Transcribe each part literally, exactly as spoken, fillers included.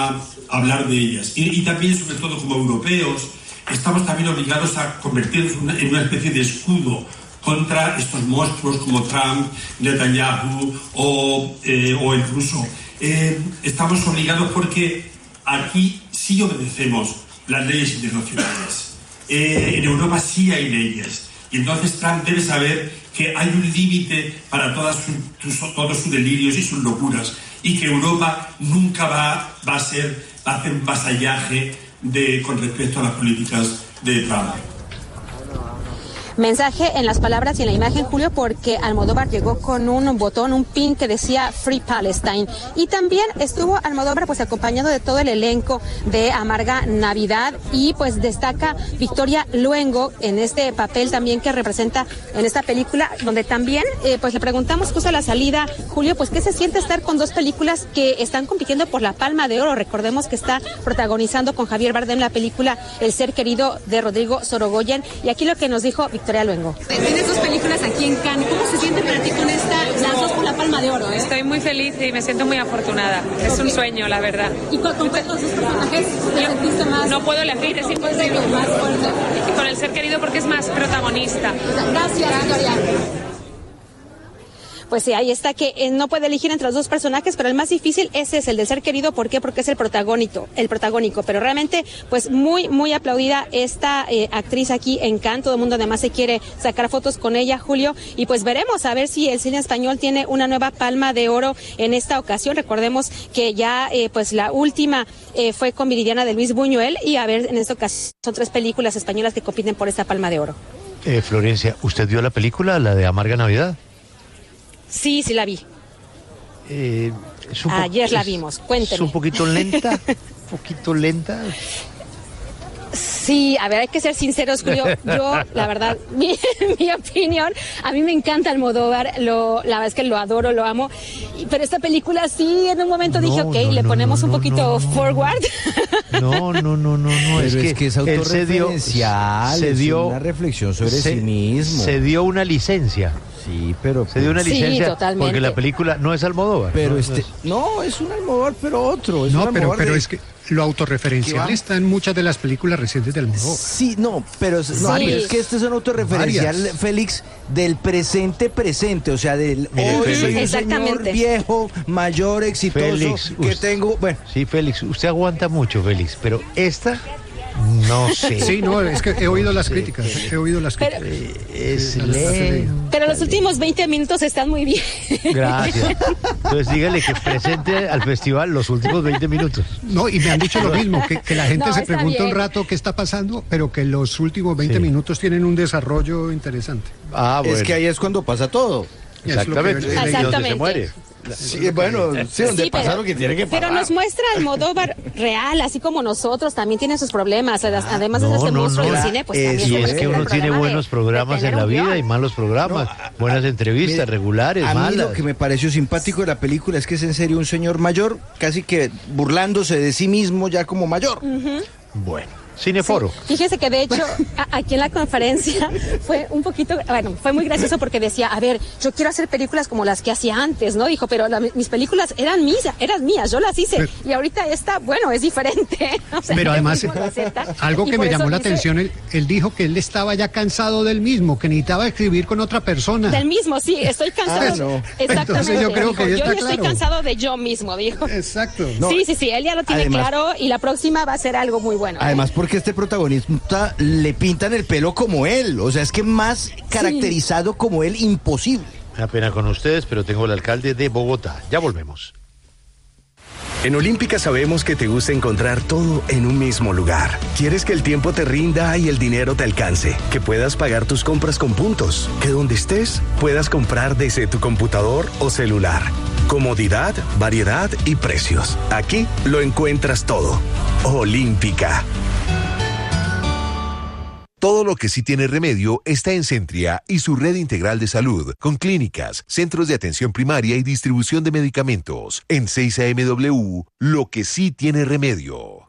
a hablar de ellas. Y, y también, sobre todo como europeos, estamos también obligados a convertirnos en una especie de escudo contra estos monstruos como Trump, Netanyahu o, eh, o el ruso. Eh, estamos obligados porque aquí sí obedecemos las leyes internacionales. Eh, en Europa sí hay leyes. Y entonces Trump debe saber que hay un límite para todas sus, todos sus delirios y sus locuras, y que Europa nunca va, va a ser, va a hacer un vasallaje de, con respecto a las políticas de Trump. Mensaje en las palabras y en la imagen, Julio, porque Almodóvar llegó con un botón, un pin que decía Free Palestine. Y también estuvo Almodóvar pues acompañado de todo el elenco de Amarga Navidad, y pues destaca Victoria Luengo en este papel también que representa en esta película, donde también eh, pues le preguntamos justo a la salida, Julio, pues qué se siente estar con dos películas que están compitiendo por la Palma de Oro. Recordemos que está protagonizando con Javier Bardem la película El ser querido de Rodrigo Sorogoyen, y aquí lo que nos dijo Victoria Luengo. Tienes dos películas aquí en Cannes. ¿Cómo se siente para ti con esta, las dos con la Palma de Oro? ¿eh? Estoy muy feliz y me siento muy afortunada. Es okay. Un sueño, la verdad. ¿Y con, con cuántos dos personajes te sentiste más? No puedo elegir, es imposible. Más fuerte. Y con El ser querido porque es más protagonista. Gracias, Victoria. Pues sí, ahí está, que eh, no puede elegir entre los dos personajes, pero el más difícil ese es el de ser querido. ¿Por qué? Porque es el protagónico, el protagónico. Pero realmente, pues muy, muy aplaudida esta eh, actriz aquí en Cannes. Todo el mundo además se quiere sacar fotos con ella, Julio. Y pues veremos a ver si el cine español tiene una nueva Palma de Oro en esta ocasión. Recordemos que ya, eh, pues la última eh, fue con Viridiana de Luis Buñuel, y a ver, en esta ocasión son tres películas españolas que compiten por esta Palma de Oro. Eh, Florencia, ¿usted vio la película, la de Amarga Navidad? Sí, sí la vi. Eh, es un Ayer po- la es, vimos, cuénteme. ¿Es un poquito lenta? ¿Un poquito lenta? Sí, a ver, hay que ser sinceros, Julio. Yo, la verdad, mi, mi opinión, a mí me encanta Almodóvar, lo, la verdad es que lo adoro, lo amo. Y, pero esta película sí, en un momento no, dije, ok, no, le no, ponemos no, un no, poquito no, no, forward. No, no, no, no, no. Es, es, es que es autorreferencial, se dio, se dio es una reflexión sobre se, sí mismo. Se dio una licencia. Sí, pero... Se dio una Sí, licencia totalmente. porque la película no es Almodóvar. Pero no, este... no, No, es un Almodóvar, pero otro. Es no, un pero, pero de... es que lo autorreferencial está en muchas de las películas recientes del Almodóvar. Sí, no, pero no, Sí. es que este es un autorreferencial, Varias. Félix, del presente presente, o sea, del Mire, hoy Félix. soy un Exactamente. señor viejo, mayor, exitoso, Félix, que usted- tengo, bueno, Sí, Félix, usted aguanta mucho, Félix, pero esta, no sé. Sí, no, es que he oído las críticas, he oído las Pero- críticas. Eh, Es Sí, las- las he leído. lento. Pero los últimos veinte minutos están muy bien. Gracias. Entonces dígale que presente al festival los últimos veinte minutos. No, y me han dicho lo mismo, que, que la gente No, se está pregunta bien. un rato qué está pasando, pero que los últimos veinte Sí. minutos tienen un desarrollo interesante. Ah, bueno. es que ahí es cuando pasa todo. Es lo que Exactamente. he Y leído. donde se Exactamente. muere. Sí, bueno, sí, donde Sí, pasa pero- lo que tiene que pasar. Pero nos muestra Almodóvar real, así como nosotros, también tiene sus problemas. Además de No, este no, monstruo no. del cine, pues Eh, también Y se es muestra que el uno tiene problema buenos de- programas de en tener la un vida guión. y malos programas, No, a- buenas entrevistas, Mire, regulares, A mí malas. lo que me pareció simpático de la película es que es en serio un señor mayor, casi que burlándose de sí mismo ya como mayor. Bueno, Cineforo. Sí. Fíjese que de hecho a- aquí en la conferencia fue un poquito, bueno, fue muy gracioso porque decía, a ver, yo quiero hacer películas como las que hacía antes, ¿no? Dijo, pero la- mis películas eran mías, eran mías, yo las hice. Pero- y ahorita esta, bueno, es diferente. O sea, Pero él además, mismo lo acepta, algo y que por me eso llamó la dice, atención, él, él dijo que él estaba ya cansado del mismo, que necesitaba escribir con otra persona. Del mismo, sí, estoy cansado. Ah, no. Exactamente. Entonces yo creo dijo, que ya yo está ya estoy claro. cansado de yo mismo, dijo. Exacto. No, sí, sí, sí, él ya lo tiene además- claro y la próxima va a ser algo muy bueno. Además, porque este protagonista le pintan el pelo como él, o sea, es que más caracterizado como él, imposible. Una pena con ustedes, pero tengo el alcalde de Bogotá. Ya volvemos. En Olímpica sabemos que te gusta encontrar todo en un mismo lugar. Quieres que el tiempo te rinda y el dinero te alcance, que puedas pagar tus compras con puntos, que donde estés puedas comprar desde tu computador o celular. Comodidad, variedad y precios. Aquí lo encuentras todo. Olímpica. Todo lo que sí tiene remedio está en Centria y su red integral de salud, con clínicas, centros de atención primaria y distribución de medicamentos. En seis A M W, lo que sí tiene remedio.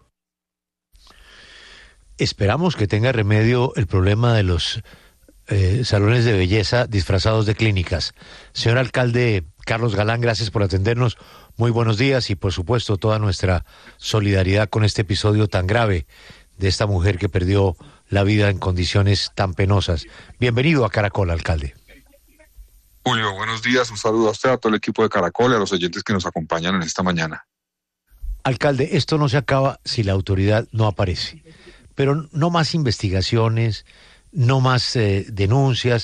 Esperamos que tenga remedio el problema de los eh, salones de belleza disfrazados de clínicas. Señor alcalde Carlos Galán, gracias por atendernos. Muy buenos días y por supuesto toda nuestra solidaridad con este episodio tan grave de esta mujer que perdió la vida en condiciones tan penosas. Bienvenido a Caracol, alcalde. Julio, buenos días, un saludo a usted, a todo el equipo de Caracol y a los oyentes que nos acompañan en esta mañana. Alcalde, esto no se acaba si la autoridad no aparece, pero no más investigaciones, no más eh, denuncias.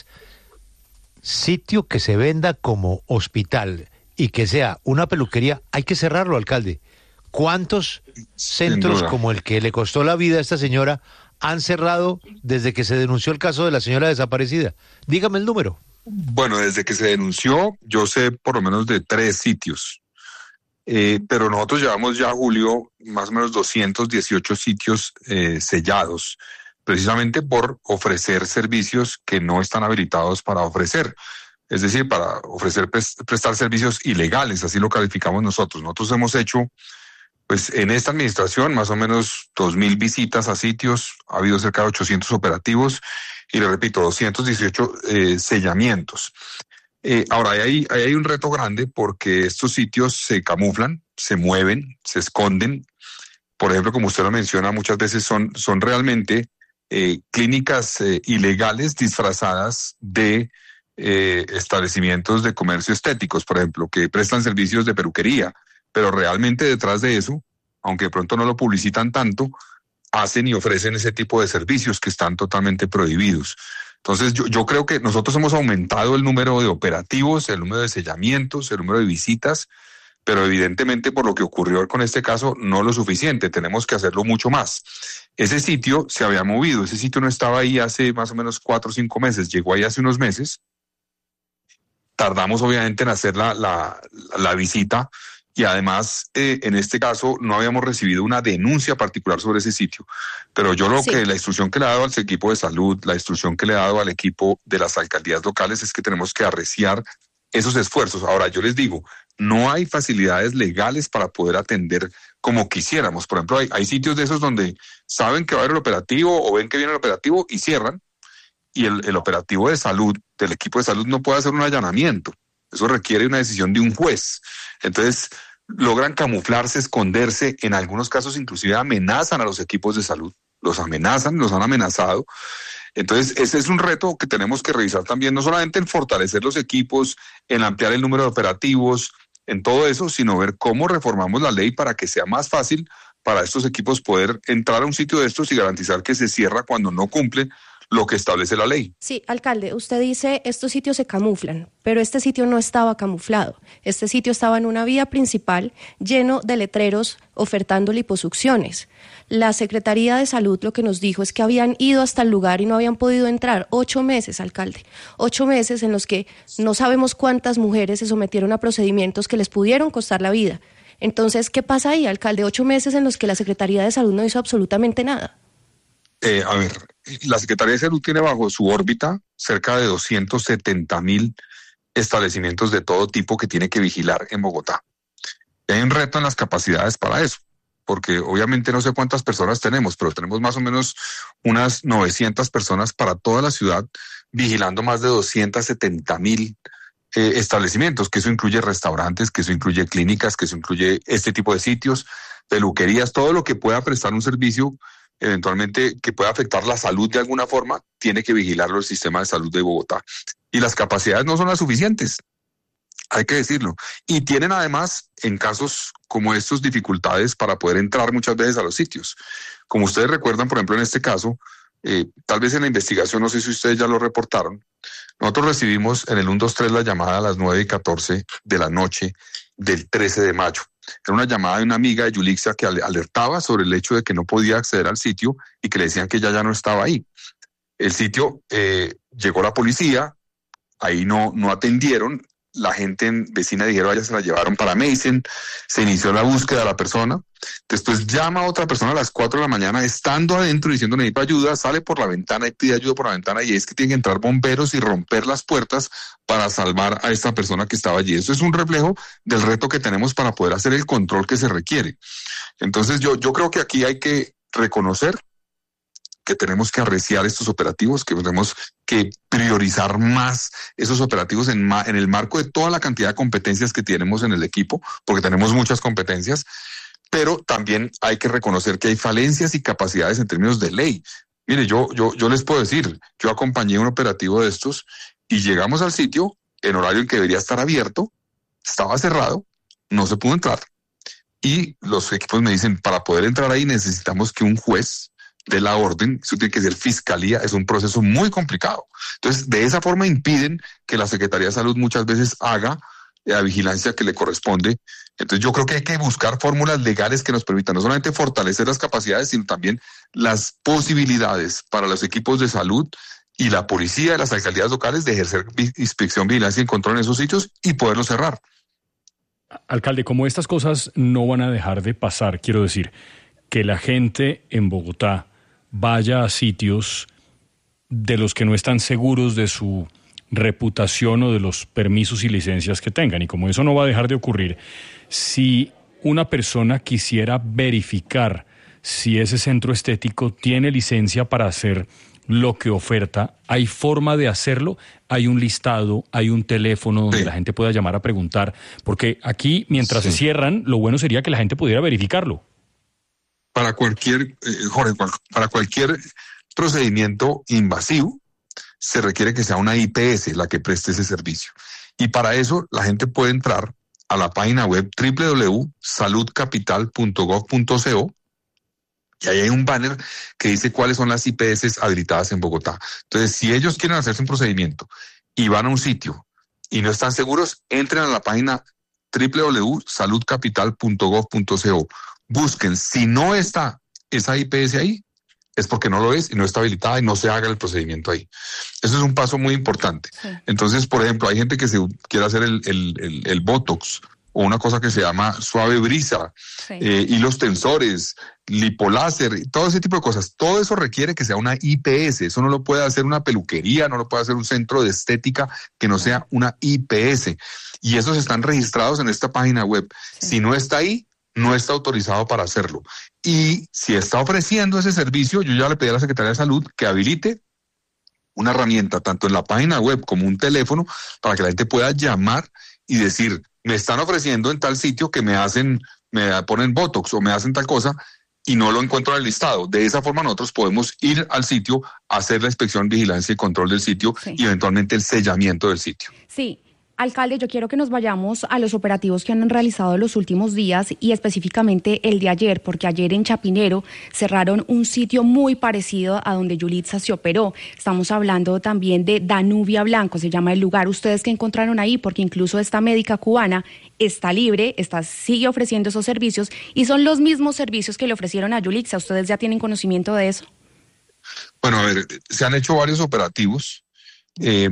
Sitio que se venda como hospital y que sea una peluquería, hay que cerrarlo, alcalde. ¿Cuántos centros como el que le costó la vida a esta señora han cerrado desde que se denunció el caso de la señora desaparecida? Dígame el número. Bueno, desde que se denunció, yo sé por lo menos de tres sitios. Eh, pero nosotros llevamos ya, Julio, más o menos doscientos dieciocho sitios eh, sellados, precisamente por ofrecer servicios que no están habilitados para ofrecer. Es decir, para ofrecer, prestar servicios ilegales, así lo calificamos nosotros. Nosotros hemos hecho, pues en esta administración, más o menos dos mil visitas a sitios, ha habido cerca de ochocientos operativos y le repito, doscientos dieciocho eh, sellamientos. Eh, ahora, ahí hay, hay un reto grande porque estos sitios se camuflan, se mueven, se esconden. Por ejemplo, como usted lo menciona, muchas veces son, son realmente eh, clínicas eh, ilegales disfrazadas de eh, establecimientos de comercio estéticos, por ejemplo, que prestan servicios de peluquería, pero realmente detrás de eso, aunque de pronto no lo publicitan tanto, hacen y ofrecen ese tipo de servicios que están totalmente prohibidos. Entonces yo, yo creo que nosotros hemos aumentado el número de operativos, el número de sellamientos, el número de visitas, pero evidentemente por lo que ocurrió con este caso no lo suficiente, tenemos que hacerlo mucho más. Ese sitio se había movido, ese sitio no estaba ahí hace más o menos cuatro o cinco meses, llegó ahí hace unos meses, tardamos obviamente en hacer la, la, la visita y además eh, en este caso no habíamos recibido una denuncia particular sobre ese sitio, pero yo lo sí. que la instrucción que le he dado al equipo de salud, la instrucción que le he dado al equipo de las alcaldías locales es que tenemos que arreciar esos esfuerzos. Ahora yo les digo, no hay facilidades legales para poder atender como quisiéramos. Por ejemplo, hay, hay sitios de esos donde saben que va a haber el operativo o ven que viene el operativo y cierran, y el, el operativo de salud, del equipo de salud, no puede hacer un allanamiento. Eso requiere una decisión de un juez. Entonces, logran camuflarse, esconderse, en algunos casos inclusive amenazan a los equipos de salud, los amenazan, los han amenazado. Entonces, ese es un reto que tenemos que revisar también, no solamente en fortalecer los equipos, en ampliar el número de operativos, en todo eso, sino ver cómo reformamos la ley para que sea más fácil para estos equipos poder entrar a un sitio de estos y garantizar que se cierra cuando no cumple lo que establece la ley. Sí, alcalde, usted dice estos sitios se camuflan, pero este sitio no estaba camuflado. Este sitio estaba en una vía principal lleno de letreros ofertando liposucciones. La Secretaría de Salud lo que nos dijo es que habían ido hasta el lugar y no habían podido entrar. Ocho meses, alcalde. Ocho meses en los que no sabemos cuántas mujeres se sometieron a procedimientos que les pudieron costar la vida. Entonces, ¿qué pasa ahí, alcalde? Ocho meses en los que la Secretaría de Salud no hizo absolutamente nada. Eh, a ver, la Secretaría de Salud tiene bajo su órbita cerca de doscientos setenta mil establecimientos de todo tipo que tiene que vigilar en Bogotá. Y hay un reto en las capacidades para eso, porque obviamente no sé cuántas personas tenemos, pero tenemos más o menos unas novecientas personas para toda la ciudad vigilando más de doscientos setenta mil eh, establecimientos, que eso incluye restaurantes, que eso incluye clínicas, que eso incluye este tipo de sitios, peluquerías, todo lo que pueda prestar un servicio eventualmente que pueda afectar la salud de alguna forma, tiene que vigilarlo el sistema de salud de Bogotá. Y las capacidades no son las suficientes, hay que decirlo. Y tienen además, en casos como estos, dificultades para poder entrar muchas veces a los sitios. Como ustedes recuerdan, por ejemplo, en este caso, eh, tal vez en la investigación, no sé si ustedes ya lo reportaron, nosotros recibimos en el ciento veintitrés la llamada a las nueve y catorce de la noche del trece de mayo. Era una llamada de una amiga de Yulixia que alertaba sobre el hecho de que no podía acceder al sitio y que le decían que ella ya no estaba ahí. El sitio, eh, llegó la policía, ahí no, no atendieron, la gente vecina dijeron, vaya, se la llevaron para Mason, se inició la búsqueda de la persona, después llama a otra persona a las cuatro de la mañana, estando adentro diciendo necesito ayuda, sale por la ventana y pide ayuda por la ventana, y es que tienen que entrar bomberos y romper las puertas para salvar a esta persona que estaba allí. Eso es un reflejo del reto que tenemos para poder hacer el control que se requiere. Entonces yo, yo creo que aquí hay que reconocer que tenemos que arreciar estos operativos, que tenemos que priorizar más esos operativos en, ma- en el marco de toda la cantidad de competencias que tenemos en el equipo, porque tenemos muchas competencias, pero también hay que reconocer que hay falencias y capacidades en términos de ley. Mire, yo, yo, yo les puedo decir, yo acompañé un operativo de estos y llegamos al sitio en horario en que debería estar abierto, estaba cerrado, no se pudo entrar. Y los equipos me dicen, para poder entrar ahí necesitamos que un juez dé la orden, eso tiene que ser fiscalía, es un proceso muy complicado. Entonces, de esa forma impiden que la Secretaría de Salud muchas veces haga la vigilancia que le corresponde. Entonces yo creo que hay que buscar fórmulas legales que nos permitan no solamente fortalecer las capacidades, sino también las posibilidades para los equipos de salud y la policía de las alcaldías locales de ejercer inspección, vigilancia y control en esos sitios y poderlos cerrar. Alcalde, como estas cosas no van a dejar de pasar, quiero decir, que la gente en Bogotá vaya a sitios de los que no están seguros de su reputación o de los permisos y licencias que tengan. Y como eso no va a dejar de ocurrir, si una persona quisiera verificar si ese centro estético tiene licencia para hacer lo que oferta, ¿hay forma de hacerlo? ¿Hay un listado, hay un teléfono donde sí. la gente pueda llamar a preguntar? Porque aquí, mientras sí. se cierran, lo bueno sería que la gente pudiera verificarlo. Para cualquier, eh, Jorge, para cualquier procedimiento invasivo, se requiere que sea una I P S la que preste ese servicio. Y para eso la gente puede entrar a la página web doble u doble u doble u punto salud capital punto gov punto co y ahí hay un banner que dice cuáles son las I P S habilitadas en Bogotá. Entonces, si ellos quieren hacerse un procedimiento y van a un sitio y no están seguros, entren a la página doble u doble u doble u punto salud capital punto gov punto co. Busquen, si no está esa I P S ahí, es porque no lo es y no está habilitada y no se haga el procedimiento ahí. Eso es un paso muy importante. Sí. Entonces, por ejemplo, hay gente que se quiere hacer el, el, el, el Botox o una cosa que se llama suave brisa, sí. eh, hilos tensores, lipoláser, todo ese tipo de cosas. Todo eso requiere que sea una I P S. Eso no lo puede hacer una peluquería, no lo puede hacer un centro de estética que no sea una I P S. Y esos están registrados en esta página web. Sí. Si no está ahí, no está autorizado para hacerlo. Y si está ofreciendo ese servicio, yo ya le pedí a la Secretaría de Salud que habilite una herramienta, tanto en la página web como un teléfono, para que la gente pueda llamar y decir, me están ofreciendo en tal sitio que me hacen, me ponen Botox o me hacen tal cosa, y no lo encuentro en el listado. De esa forma nosotros podemos ir al sitio, hacer la inspección, vigilancia y control del sitio, sí. y eventualmente el sellamiento del sitio. Sí. Alcalde, yo quiero que nos vayamos a los operativos que han realizado los últimos días y específicamente el de ayer, porque ayer en Chapinero cerraron un sitio muy parecido a donde Yulitza se operó. Estamos hablando también de Danubia Blanco, se llama el lugar. ¿Ustedes qué encontraron ahí? Porque incluso esta médica cubana está libre, está, sigue ofreciendo esos servicios y son los mismos servicios que le ofrecieron a Yulitza. ¿Ustedes ya tienen conocimiento de eso? Bueno, a ver, se han hecho varios operativos. Eh,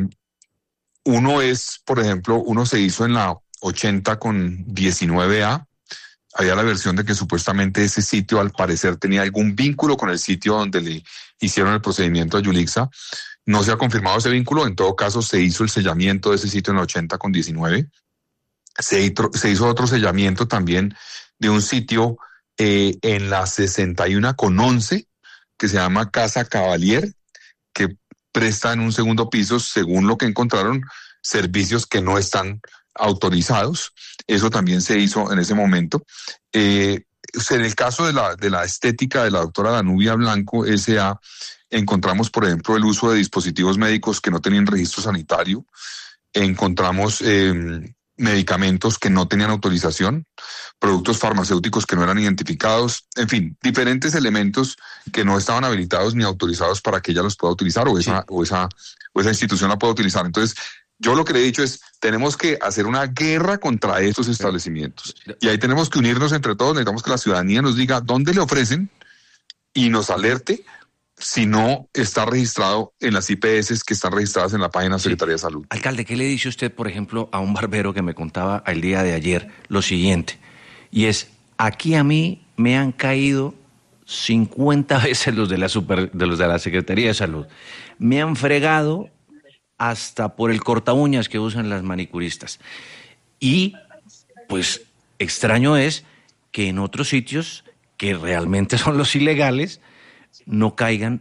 Uno es, por ejemplo, uno se hizo en la ochenta con diecinueve A. Había la versión de que supuestamente ese sitio al parecer tenía algún vínculo con el sitio donde le hicieron el procedimiento a Yulitza. No se ha confirmado ese vínculo. En todo caso, se hizo el sellamiento de ese sitio en la ochenta con diecinueve. Se hizo, se hizo otro sellamiento también de un sitio eh, en la sesenta y uno con once que se llama Casa Cavalier, que presta en un segundo piso, según lo que encontraron, servicios que no están autorizados. Eso también se hizo en ese momento. Eh, en el caso de la, de la estética de la doctora Danubia Blanco S A, encontramos, por ejemplo, el uso de dispositivos médicos que no tenían registro sanitario. Encontramos eh, medicamentos que no tenían autorización, productos farmacéuticos que no eran identificados, en fin, diferentes elementos que no estaban habilitados ni autorizados para que ella los pueda utilizar o esa, sí. o esa, o esa institución la pueda utilizar. Entonces, yo lo que le he dicho es, tenemos que hacer una guerra contra estos establecimientos. Y ahí tenemos que unirnos entre todos, necesitamos que la ciudadanía nos diga dónde le ofrecen y nos alerte si no está registrado en las I P S que están registradas en la página de sí. Secretaría de Salud. Alcalde, ¿qué le dice usted, por ejemplo, a un barbero que me contaba el día de ayer lo siguiente? Y es, aquí a mí me han caído cincuenta veces los de la, super, de los de la Secretaría de Salud. Me han fregado hasta por el corta uñas que usan las manicuristas. Y, pues, extraño es que en otros sitios, que realmente son los ilegales, no caigan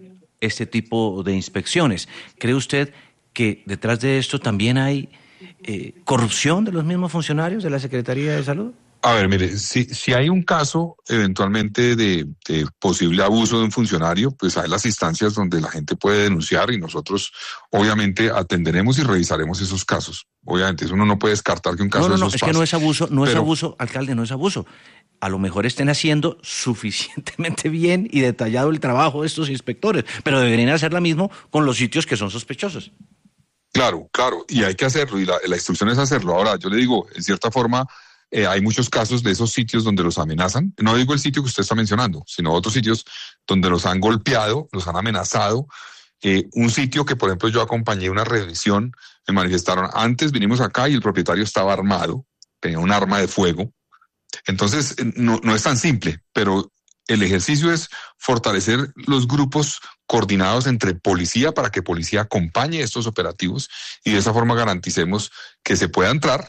este tipo de inspecciones. ¿Cree usted que detrás de esto también hay eh, corrupción de los mismos funcionarios de la Secretaría de Salud? A ver, mire, si, si hay un caso eventualmente de, de posible abuso de un funcionario, pues hay las instancias donde la gente puede denunciar y nosotros obviamente atenderemos y revisaremos esos casos. Obviamente, eso uno no puede descartar que un caso no, no, de no, esos es pase. que no es abuso, no Pero, es abuso, alcalde, no es abuso. A lo mejor estén haciendo suficientemente bien y detallado el trabajo de estos inspectores, pero deberían hacer lo mismo con los sitios que son sospechosos. Claro, claro, y hay que hacerlo, y la, la instrucción es hacerlo. Ahora, yo le digo, en cierta forma, eh, hay muchos casos de esos sitios donde los amenazan. No digo el sitio que usted está mencionando, sino otros sitios donde los han golpeado, los han amenazado. Eh, un sitio que, por ejemplo, yo acompañé una revisión, me manifestaron, antes vinimos acá y el propietario estaba armado, tenía un arma de fuego. Entonces, no, no es tan simple, pero el ejercicio es fortalecer los grupos coordinados entre policía para que policía acompañe estos operativos y de esa forma garanticemos que se pueda entrar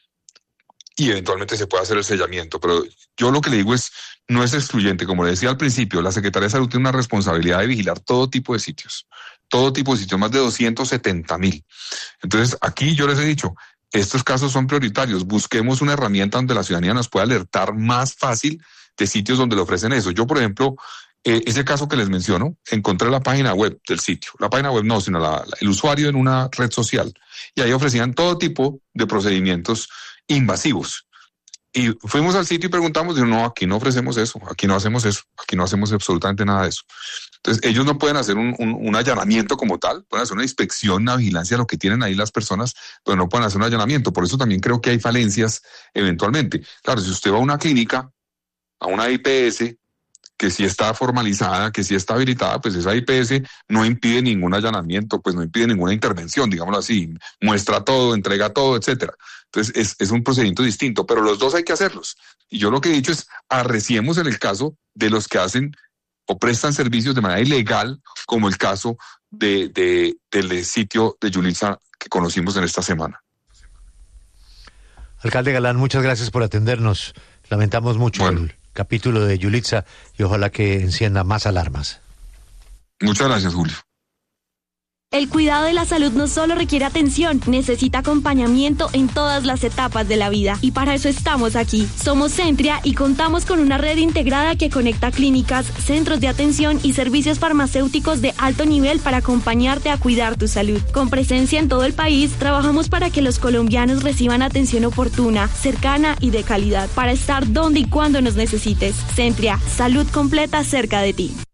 y eventualmente se pueda hacer el sellamiento. Pero yo lo que le digo es, no es excluyente. Como le decía al principio, la Secretaría de Salud tiene una responsabilidad de vigilar todo tipo de sitios, todo tipo de sitios, más de doscientos setenta mil. Entonces, aquí yo les he dicho, estos casos son prioritarios. Busquemos una herramienta donde la ciudadanía nos pueda alertar más fácil de sitios donde le ofrecen eso. Yo, por ejemplo, eh, ese caso que les menciono, encontré la página web del sitio. La página web no, sino la, la, el usuario en una red social. Y ahí ofrecían todo tipo de procedimientos invasivos. Y fuimos al sitio y preguntamos, dijo, no, aquí no ofrecemos eso, aquí no hacemos eso, aquí no hacemos absolutamente nada de eso. Entonces, ellos no pueden hacer un, un, un allanamiento como tal, pueden hacer una inspección, una vigilancia, lo que tienen ahí las personas, pero no pueden hacer un allanamiento. Por eso también creo que hay falencias eventualmente. Claro, si usted va a una clínica, a una I P S, que sí está formalizada, que sí está habilitada, pues esa I P S no impide ningún allanamiento, pues no impide ninguna intervención, digámoslo así, muestra todo, entrega todo, etcétera. Entonces es, es un procedimiento distinto, pero los dos hay que hacerlos. Y yo lo que he dicho es, arreciemos en el caso de los que hacen o prestan servicios de manera ilegal, como el caso de, de, del sitio de Yulitza que conocimos en esta semana. Alcalde Galán, muchas gracias por atendernos. Lamentamos mucho bueno. el capítulo de Yulitza y ojalá que encienda más alarmas. Muchas gracias, Julio. El cuidado de la salud no solo requiere atención, necesita acompañamiento en todas las etapas de la vida. Y para eso estamos aquí. Somos Centria y contamos con una red integrada que conecta clínicas, centros de atención y servicios farmacéuticos de alto nivel para acompañarte a cuidar tu salud. Con presencia en todo el país, trabajamos para que los colombianos reciban atención oportuna, cercana y de calidad, para estar donde y cuando nos necesites. Centria, salud completa cerca de ti.